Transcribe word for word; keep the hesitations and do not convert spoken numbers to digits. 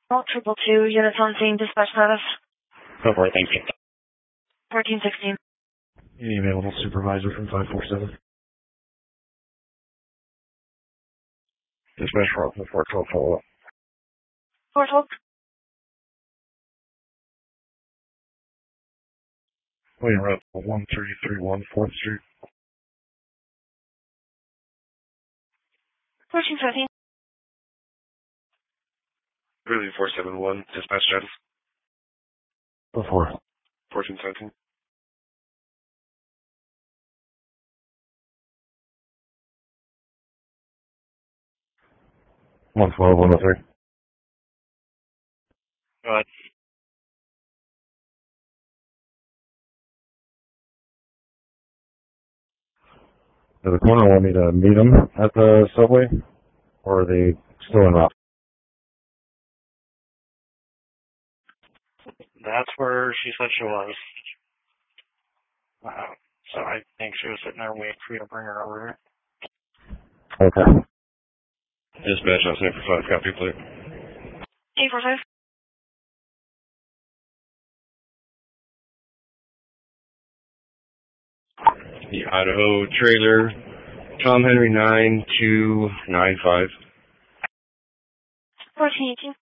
All triple two units on scene, dispatch status. Go for it, thank you. fourteen sixteen. Any available supervisor from five four seven. Dispatch for four twelve follow up. four twelve. William Road, one three three one fourth Street. fourteen seventeen. Really four seven one, dispatch status. Before. fourteen seventeen. one twelve, one oh three. Go ahead. Does the corner want me to meet them at the subway? Or are they still in route? That's where she said she was. Uh, so I think she was sitting there waiting for you to bring her over here. Okay. Dispatch, I'll say for five, copy, please. eight four five. The Idaho trailer, Tom Henry nine two nine five. fourteen eighteen.